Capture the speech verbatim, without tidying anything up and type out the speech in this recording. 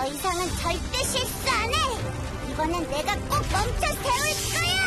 더 이상은 절대 실수 안 해! 이번엔 내가 꼭 멈춰 세울 거야!